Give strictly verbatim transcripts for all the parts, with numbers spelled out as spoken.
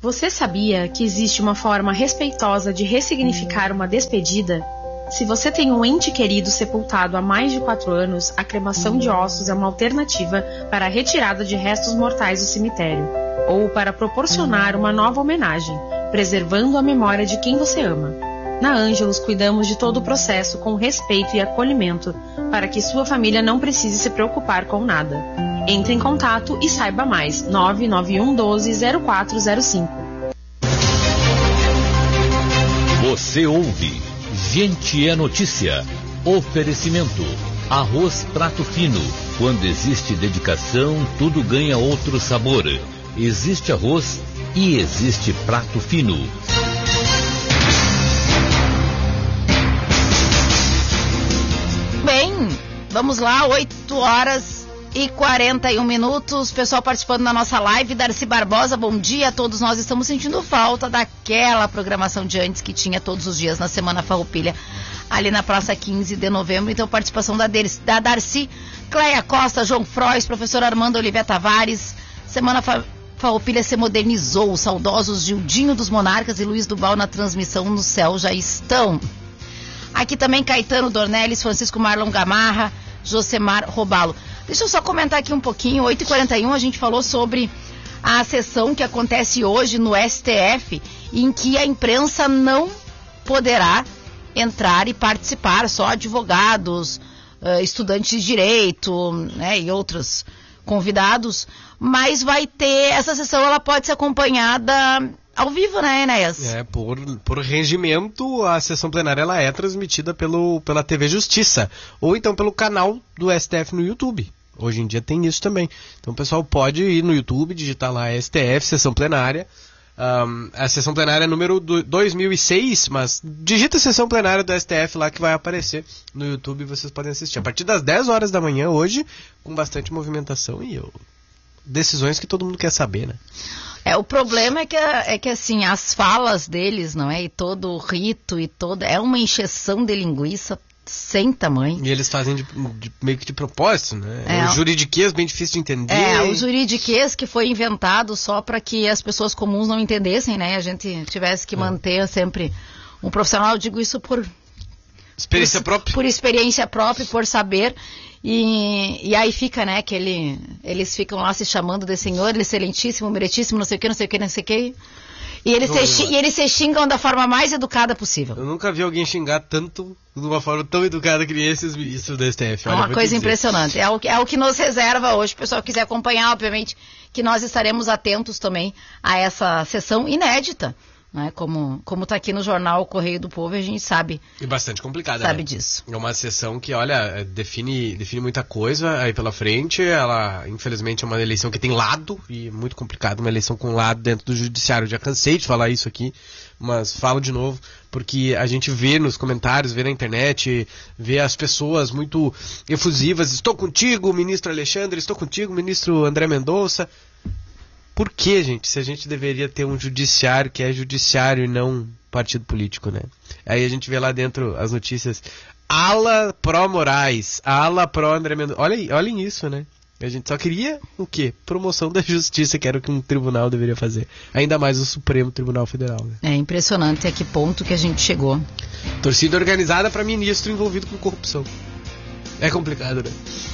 Você sabia que existe uma forma respeitosa de ressignificar uma despedida? Se você tem um ente querido sepultado há mais de quatro anos, a cremação de ossos é uma alternativa para a retirada de restos mortais do cemitério, ou para proporcionar uma nova homenagem, preservando a memória de quem você ama. Na Ângelos, cuidamos de todo o processo com respeito e acolhimento, para que sua família não precise se preocupar com nada. Entre em contato e saiba mais. nove nove um um dois zero quatro zero cinco. Você ouve Gente é Notícia. Oferecimento: Arroz Prato Fino. Quando existe dedicação, tudo ganha outro sabor. Existe arroz e existe prato fino. Bem, vamos lá, oito horas e quarenta e um minutos. Pessoal participando da nossa live. Darcy Barbosa, bom dia. Todos nós estamos sentindo falta daquela programação de antes que tinha todos os dias na Semana Farroupilha, ali na Praça quinze de Novembro. Então, participação da, Dercy, da Darcy, Cleia Costa, João Frois, professor Armando Oliveira Tavares. Semana Farroupilha se modernizou. Os saudosos Gildinho dos Monarcas e Luiz Dubal na transmissão no céu já estão. Aqui também Caetano Dornelles, Francisco Marlon Gamarra, Josemar Robalo. Deixa eu só comentar aqui um pouquinho. oito e quarenta e um a gente falou sobre a sessão que acontece hoje no S T F, em que a imprensa não poderá entrar e participar, só advogados, estudantes de direito, né, e outros convidados, mas vai ter, essa sessão ela pode ser acompanhada ao vivo, né, Enéas? É, por, por regimento, a sessão plenária ela é transmitida pelo, pela T V Justiça, ou então pelo canal do S T F no YouTube. Hoje em dia tem isso também. Então o pessoal pode ir no YouTube, digitar lá S T F, sessão plenária. Um, a sessão plenária é número do, dois mil e seis, mas digita a sessão plenária do S T F lá que vai aparecer no YouTube e vocês podem assistir. A partir das dez horas da manhã hoje, com bastante movimentação e eu, decisões que todo mundo quer saber, né? É, o problema é que, é que, assim, as falas deles, não é? E todo o rito e toda... É uma encheção de linguiça sem tamanho. E eles fazem de, de, meio que de propósito, né? É, o juridiquês bem difícil de entender. É, o juridiquês que foi inventado só para que as pessoas comuns não entendessem, né? A gente tivesse que é. manter sempre um profissional. Eu digo isso por... Experiência por, própria. Por experiência própria, por saber... E, e aí fica, né, que ele, eles ficam lá se chamando de senhor, excelentíssimo, meritíssimo, não sei o que, não sei o que, não sei o que. E eles, não, se, e eles se xingam da forma mais educada possível. Eu nunca vi alguém xingar tanto, de uma forma tão educada que nem esses ministros da S T F. Olha, é uma coisa impressionante. É o, é o que nos reserva hoje. Se o pessoal quiser acompanhar, obviamente, que nós estaremos atentos também a essa sessão inédita. Né? Como como está aqui no jornal O Correio do Povo, a gente sabe. E bastante complicada, sabe né? disso. É uma sessão que, olha, define, define muita coisa aí pela frente. Ela, infelizmente, é uma eleição que tem lado, e é muito complicado uma eleição com lado dentro do judiciário. Eu já cansei de falar isso aqui, mas falo de novo, porque a gente vê nos comentários, vê na internet, vê as pessoas muito efusivas. Estou contigo, ministro Alexandre, estou contigo, ministro André Mendonça. Por que, gente? Se a gente deveria ter um judiciário que é judiciário e não partido político, né? Aí a gente vê lá dentro as notícias. Ala pró-Moraes, ala pró-André Mendonça. Olhem, olhem isso, né? A gente só queria o quê? Promoção da justiça, que era o que um tribunal deveria fazer. Ainda mais o Supremo Tribunal Federal, né? É impressionante a que ponto que a gente chegou. Torcida organizada para ministro envolvido com corrupção. É complicado, né?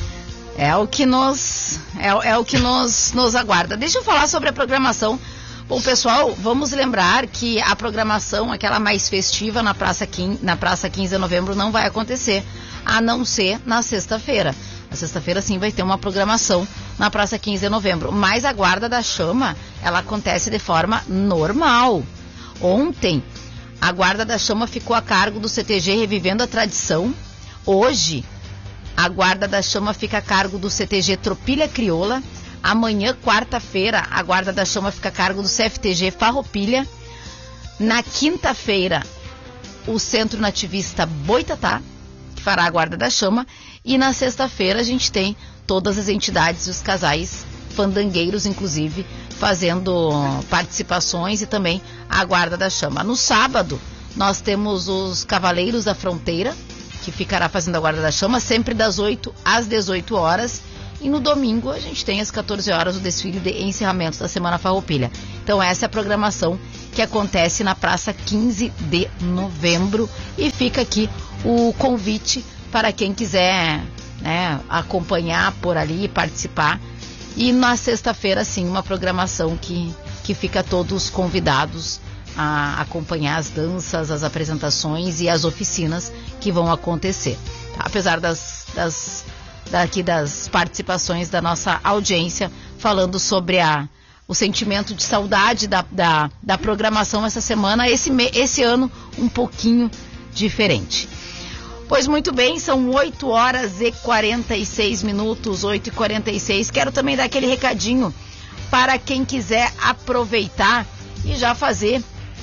É o que nos, é, é o que nos, nos aguarda. Deixa eu falar sobre a programação. Bom, pessoal, vamos lembrar que a programação, aquela mais festiva na Praça quinze, na Praça quinze de Novembro, não vai acontecer, a não ser na sexta-feira. Na sexta-feira, sim, vai ter uma programação na Praça quinze de Novembro. Mas a Guarda da Chama, ela acontece de forma normal. Ontem, a Guarda da Chama ficou a cargo do C T G Revivendo a Tradição. Hoje, a Guarda da Chama fica a cargo do C T G Tropilha Crioula. Amanhã, quarta-feira, a Guarda da Chama fica a cargo do C F T G Farroupilha. Na quinta-feira, o Centro Nativista Boitatá, que fará a Guarda da Chama. E na sexta-feira a gente tem todas as entidades e os casais fandangueiros, inclusive, fazendo participações e também a Guarda da Chama. No sábado, nós temos os Cavaleiros da Fronteira, que ficará fazendo a Guarda da Chama, sempre das oito às dezoito horas. E no domingo a gente tem às quatorze horas o desfile de encerramento da Semana Farroupilha. Então essa é a programação que acontece na praça quinze de novembro, e fica aqui o convite para quem quiser, né, acompanhar por ali, participar. E na sexta-feira, sim, uma programação que, que fica todos convidados a acompanhar as danças, as apresentações e as oficinas que vão acontecer. Tá? Apesar das, das, daqui das participações da nossa audiência, falando sobre a, o sentimento de saudade da, da, da programação essa semana, esse, esse ano um pouquinho diferente. Pois muito bem, são oito horas e quarenta e seis minutos, oito e quarenta e seis. Quero também dar aquele recadinho para quem quiser aproveitar e já fazer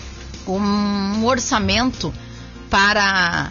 um orçamento para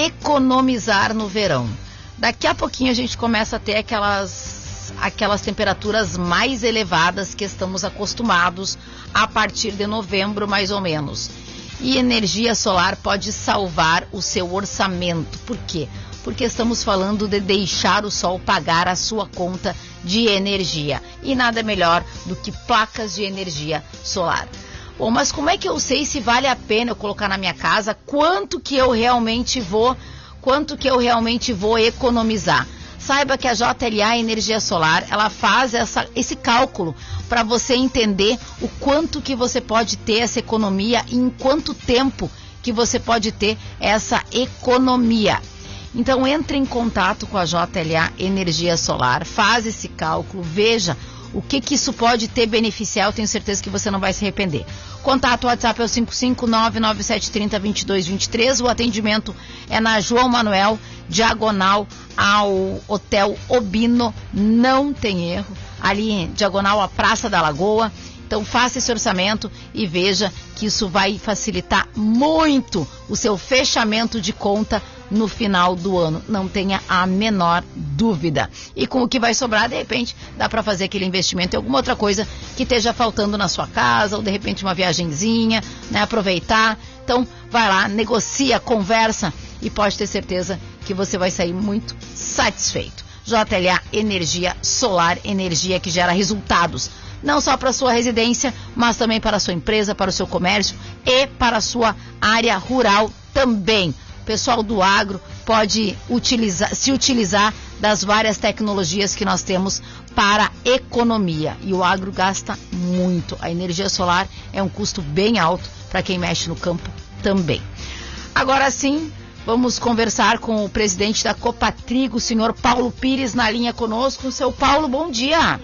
economizar no verão. Daqui a pouquinho a gente começa a ter aquelas, aquelas temperaturas mais elevadas que estamos acostumados a partir de novembro, mais ou menos. E energia solar pode salvar o seu orçamento. Por quê? Porque estamos falando de deixar o sol pagar a sua conta de energia. E nada melhor do que placas de energia solar. Bom, mas como é que eu sei se vale a pena eu colocar na minha casa? Quanto que eu realmente vou, quanto que eu realmente vou economizar? Saiba que a J L A Energia Solar, ela faz essa, esse cálculo para você entender o quanto que você pode ter essa economia e em quanto tempo que você pode ter essa economia. Então entre em contato com a J L A Energia Solar, faz esse cálculo, veja o que que isso pode ter beneficiar, eu tenho certeza que você não vai se arrepender. Contato WhatsApp é o cinco cinco nove nove sete três zero dois dois dois três, o atendimento é na João Manuel, diagonal ao Hotel Obino, não tem erro, ali diagonal à Praça da Lagoa. Então faça esse orçamento e veja que isso vai facilitar muito o seu fechamento de conta no final do ano, não tenha a menor dúvida. E com o que vai sobrar, de repente, dá para fazer aquele investimento em alguma outra coisa que esteja faltando na sua casa, ou de repente uma viagenzinha, né, aproveitar. Então vai lá, negocia, conversa e pode ter certeza que você vai sair muito satisfeito. J L A Energia Solar, energia que gera resultados, não só para a sua residência, mas também para a sua empresa, para o seu comércio e para a sua área rural também. O pessoal do agro pode utilizar, se utilizar das várias tecnologias que nós temos para economia. E o agro gasta muito. A energia solar é um custo bem alto para quem mexe no campo também. Agora sim, vamos conversar com o presidente da Copatrigo, o senhor Paulo Pires, na linha conosco. Seu Paulo, bom dia.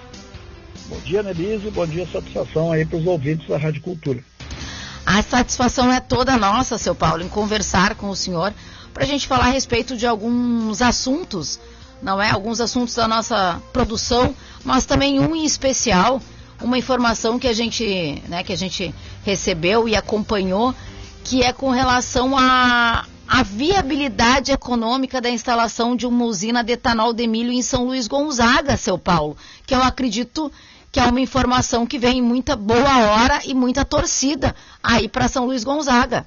Bom dia, Nelise. Bom dia, satisfação aí para os ouvintes da Rádio Cultura. A satisfação é toda nossa, seu Paulo, em conversar com o senhor para a gente falar a respeito de alguns assuntos, não é? Alguns assuntos da nossa produção, mas também um em especial, uma informação que a gente, né, que a gente recebeu e acompanhou, que é com relação à a, a viabilidade econômica da instalação de uma usina de etanol de milho em São Luís Gonzaga, seu Paulo, que eu acredito que é uma informação que vem em muita boa hora e muita torcida aí para São Luís Gonzaga.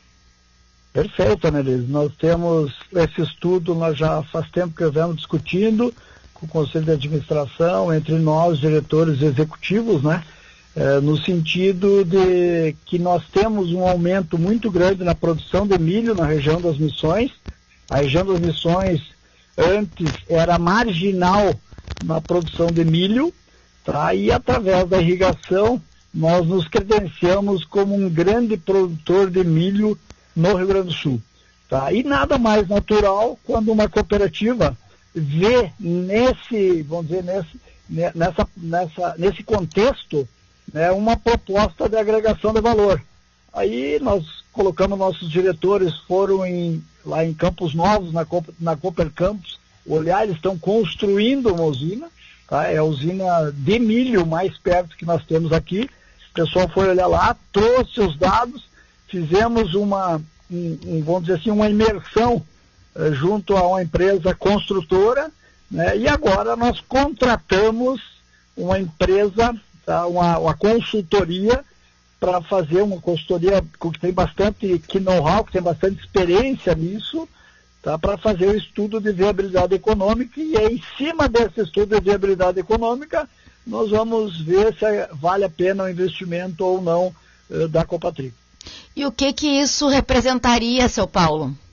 Perfeito, Annelise. Nós temos esse estudo, nós já faz tempo que vemos discutindo com o Conselho de Administração, entre nós, diretores executivos, né? É, no sentido de que nós temos um aumento muito grande na produção de milho na região das Missões. A região das Missões antes era marginal na produção de milho, tá? E através da irrigação nós nos credenciamos como um grande produtor de milho no Rio Grande do Sul, tá? E nada mais natural quando uma cooperativa vê nesse, vamos dizer, nesse, nessa, nessa, nesse contexto, né, uma proposta de agregação de valor. Aí nós colocamos nossos diretores, foram em, lá em Campos Novos, na, na Cooper Campos, olhar, eles estão construindo uma usina, tá? É a usina de milho mais perto que nós temos aqui. O pessoal foi olhar lá, trouxe os dados, fizemos uma, um, um, vamos dizer assim, uma imersão eh, junto a uma empresa construtora, né? E agora nós contratamos uma empresa, tá? uma, uma consultoria para fazer uma consultoria que tem bastante know-how, que tem bastante experiência nisso, tá? Para fazer o estudo de viabilidade econômica, e é em cima desse estudo de viabilidade econômica nós vamos ver se vale a pena o investimento ou não uh, da Copatri. E o que que isso representaria, seu Paulo?